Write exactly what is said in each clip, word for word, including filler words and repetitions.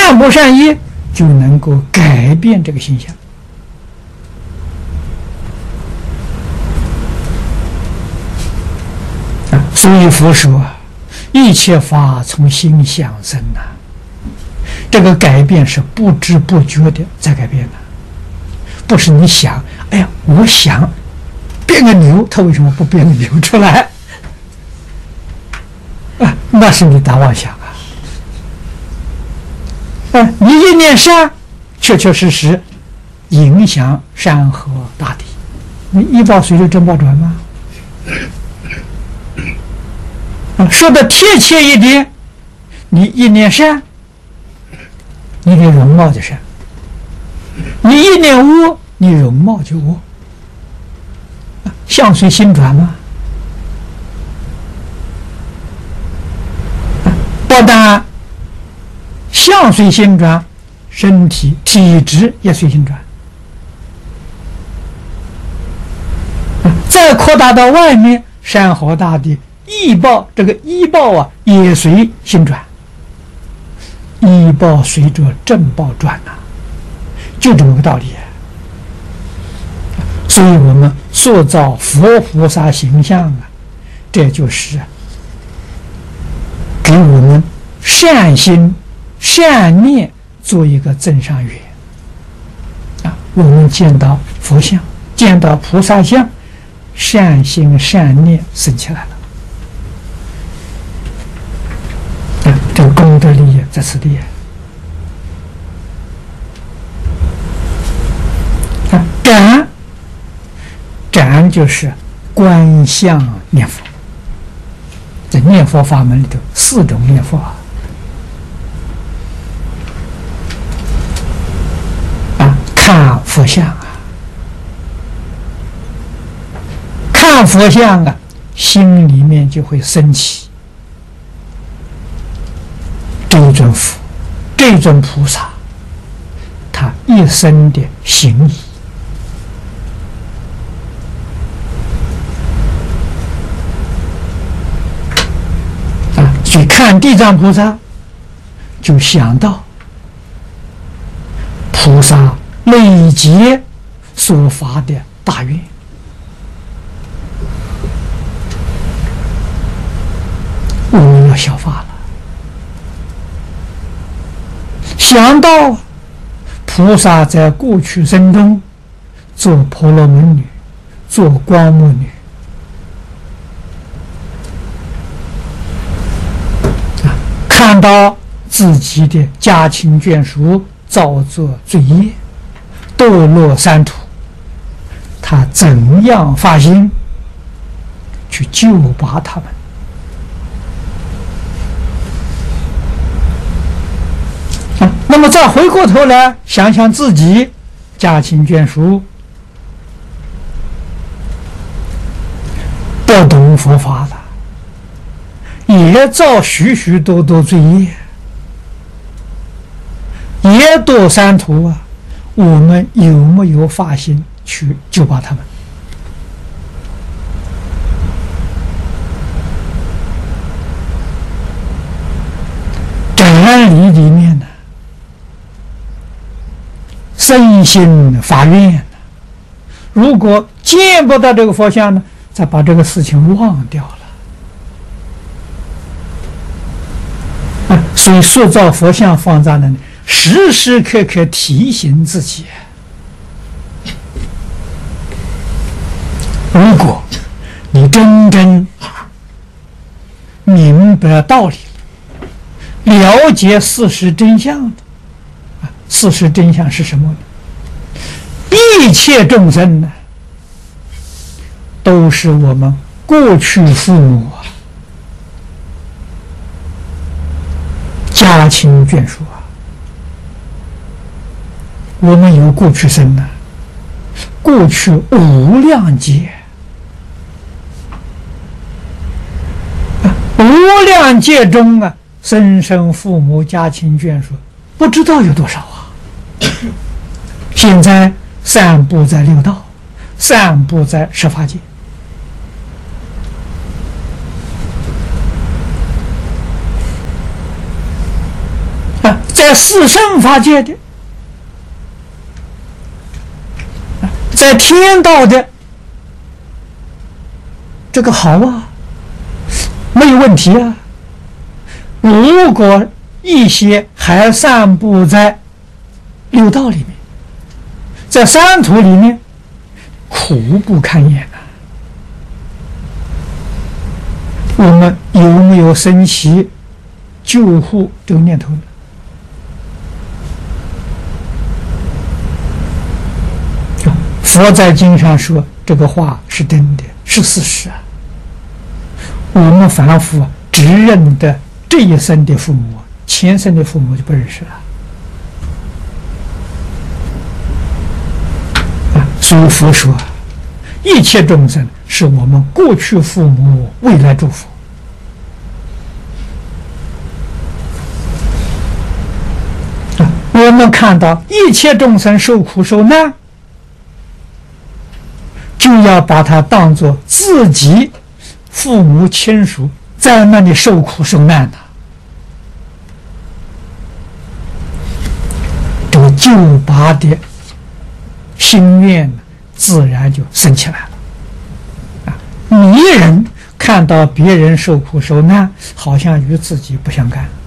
善不善业就能够改变这个现象。啊，所以佛说一切法从心想生呐、啊，这个改变是不知不觉的在改变的，不是你想，哎呀，我想变个牛，他为什么不变个牛出来？啊，那是你大妄想啊！啊，你一念善，确确实实影响山河大地。你一报随着正报转吗？啊，说的贴切一点，你一念善，你的容貌就善；你一念恶，你容貌就恶。啊，相随心转吗？不但相随心转，身体体质也随心转。再扩大到外面，山河大地，医报这个医报啊，也随心转。医报随着正报转呐、啊，就这么个道理、啊。所以我们塑造佛菩萨形象啊，这就是给我们善心善念做一个增上缘啊！我们见到佛像，见到菩萨像，善心善念生起来了啊！这个功德利益在此地啊！展展就是观相念佛。在念佛法门里头，四种念佛啊，啊，看佛像啊，看佛像啊，心里面就会升起这一尊佛，这一尊菩萨，他一生的行仪。去看地藏菩萨，就想到菩萨累劫所发的大愿，我们要效法了。想到菩萨在过去生中做婆罗门女，做光目女，看到自己的家亲眷属造作罪业，堕落三途，他怎样发心去救拔他们？啊，那么再回过头来想想自己家亲眷属不懂佛法的，也造许许多多罪业，也堕三途啊！我们有没有发心去救拔他们？展理里面呢，身心发愿，如果见不到这个佛像呢，再把这个事情忘掉了。所以塑造佛像放在那里，时时刻刻提醒自己。如果你真正明白道理，了解事实真相的，事实真相是什么呢？一切众生呢，都是我们过去父母啊，家亲眷属啊，我们有过去生呢，过去无量劫，无量劫中啊，生生父母家亲眷属，不知道有多少啊！现在散布在六道，散布在十法界。在在四圣法界的，在天道的，这个好啊，没有问题啊。如果一些还散布在六道里面，在三途里面，苦不堪言啊！我们有没有升起救护这个念头呢？佛在经上说这个话是真的，是事实啊。我们凡夫只认得这一生的父母，前生的父母就不认识了。啊，所以佛说，一切众生是我们过去父母未来祝福。啊，我们看到一切众生受苦受难，就要把它当作自己父母亲属在那里受苦受难的，这个救拔的心愿自然就升起来了。啊，迷人看到别人受苦受难，好像与自己不相干，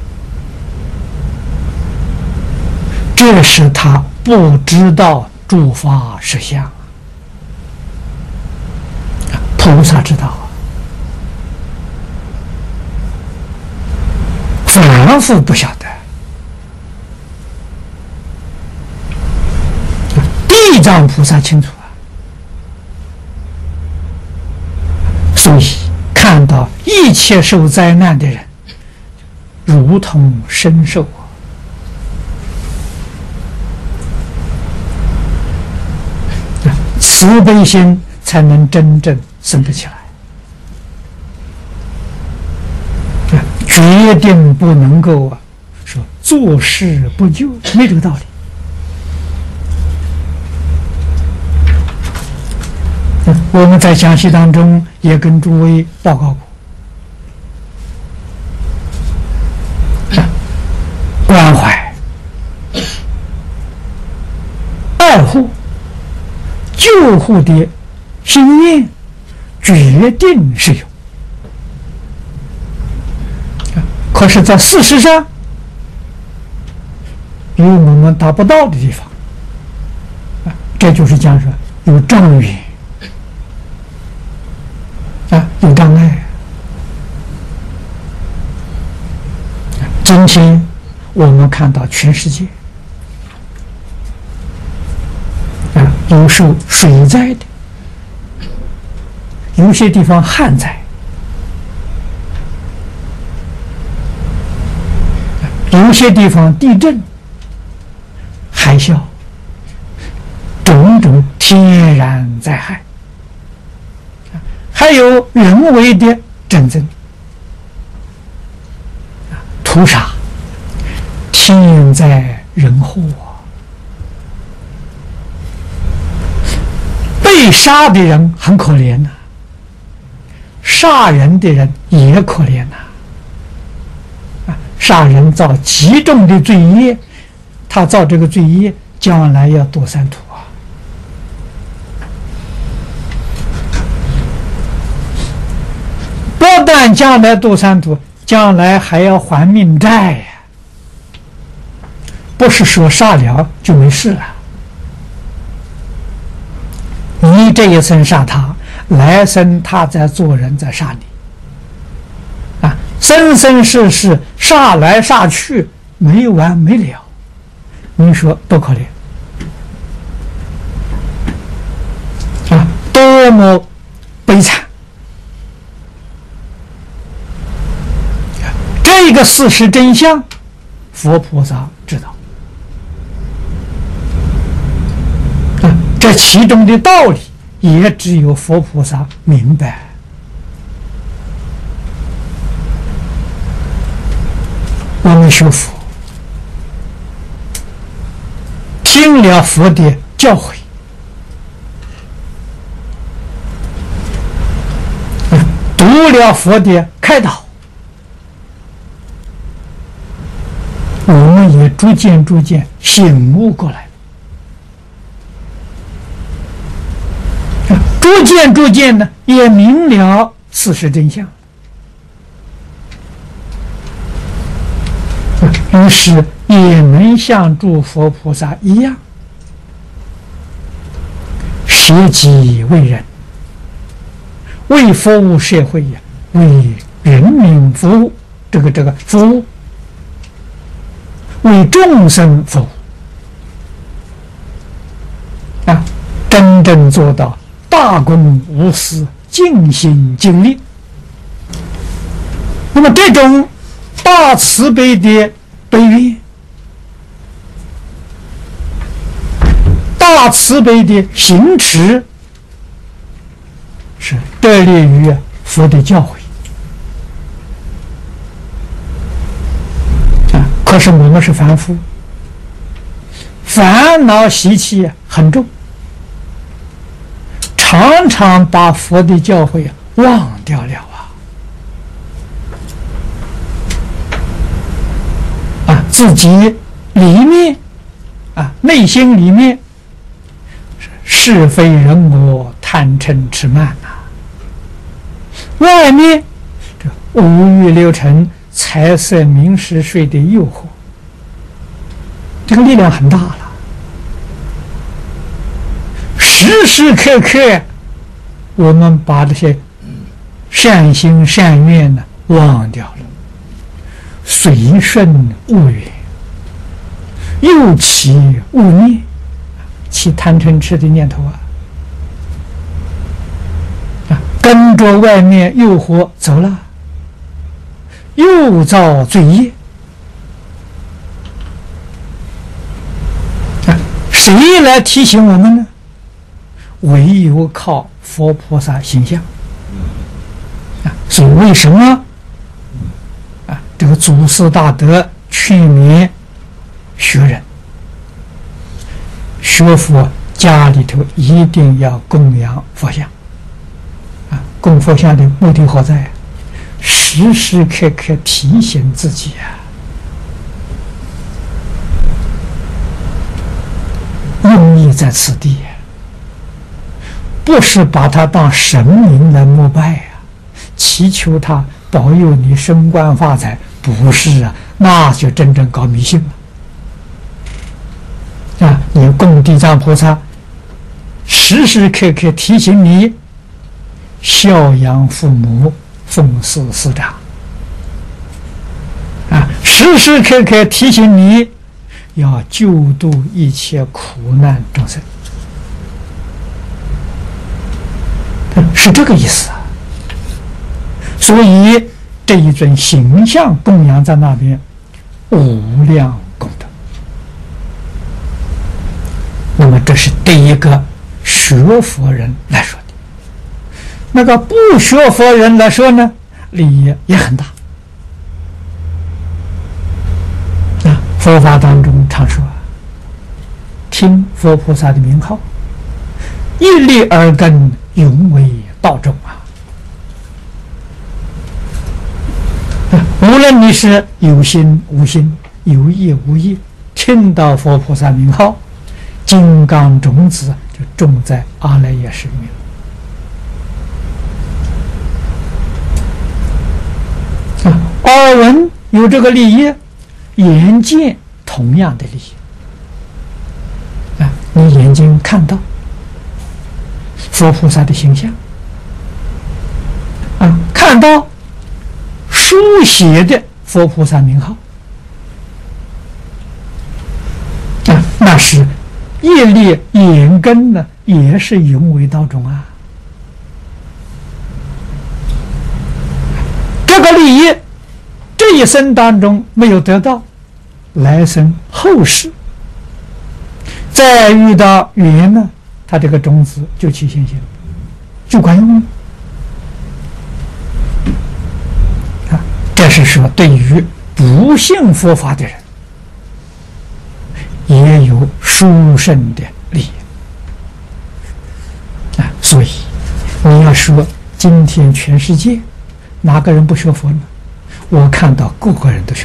这是他不知道诸法实相。菩萨知道，凡夫不晓得。地藏菩萨清楚啊，所以看到一切受灾难的人，如同身受啊，慈悲心才能真正生得起来，啊，决定不能够啊说做事不救，没这个道理。啊，我们在讲习当中也跟诸位报告过，啊，关怀、爱护、救护的心念决定是有，可是在事实上有我们达不到的地方，啊，这就是讲说有障碍，啊，有障碍。今天我们看到全世界啊，有受水灾的，有些地方旱灾，有些地方地震、海啸，种种天然灾害，还有人为的战争、屠杀，天灾人祸，被杀的人很可怜呐、啊，杀人的人也可怜呐、啊，啊，杀人造极重的罪业，他造这个罪业，将来要堕三途啊。不但将来堕三途，将来还要还命债呀、啊。不是说杀了就没事了，你这一生杀他，来生他在做人，在杀你，啊，生生世世杀来杀去，没完没了，你说多可怜啊，多么悲惨！这个事实真相，佛菩萨知道，啊，这其中的道理也只有佛菩萨明白。我们学佛，听了佛的教诲，读了佛的开导， 我们也逐渐逐渐醒悟过来，逐渐逐渐的也明了事实真相，于是也能像诸佛菩萨一样，舍己为人，为服务社会呀，为人民服务，这个这个服务，为众生服务啊，真正做到大公无私、尽心尽力。那么这种大慈悲的悲愿、大慈悲的行持，是得力于佛的教诲啊。可是我们是凡夫，烦恼习气很重，常常把佛的教诲忘掉了啊！啊，自己里面啊，内心里面是非人我、贪嗔痴慢啊，外面这五欲六尘、财色名食睡的诱惑，这个力量很大了。时时刻刻，我们把这些善心善愿呢忘掉了，随顺物缘，又起物念，起贪嗔痴的念头啊，啊，跟着外面诱惑走了，又造罪业啊！谁来提醒我们呢？唯有靠佛菩萨形象啊！所以为什么啊？这个祖师大德劝勉学人学佛，家里头一定要供养佛像啊！供佛像的目的何在？时时刻刻提醒自己啊，用意在此地啊，不是把它当神明来膜拜啊，祈求他保佑你升官发财，不是啊，那就真正搞迷信了啊！你供地藏菩萨，时时刻刻提醒你孝养父母，奉事师长啊，时时刻刻提醒你要救度一切苦难众生，是这个意思啊。所以这一尊形象供养在那边，无量功德。那么这是对一个学佛人来说的，那个不学佛人来说呢，利益也很大啊。佛法当中常说，听佛菩萨的名号，一粒耳根，永为道种啊！无论你是有心无心、有意无意，听到佛菩萨名号，金刚种子就种在阿赖耶识里面。啊，耳闻有这个利益，眼见同样的利益。啊，你眼睛看到佛菩萨的形象，啊，看到书写的佛菩萨名号，啊，那是业力眼根呢，也是永为道种啊。这个利益这一生当中没有得到，来生后世再遇到缘呢，它这个种子就起现行，就管用了啊。这是说对于不信佛法的人，也有殊胜的利益啊。所以你要说今天全世界哪个人不学佛呢？我看到个个人都学。